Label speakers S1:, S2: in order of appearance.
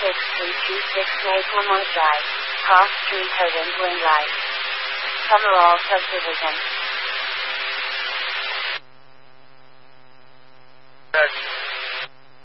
S1: 6326 Mayplemont Drive, Cross Street, Herdon, Glenleigh. Summerall Subdivision.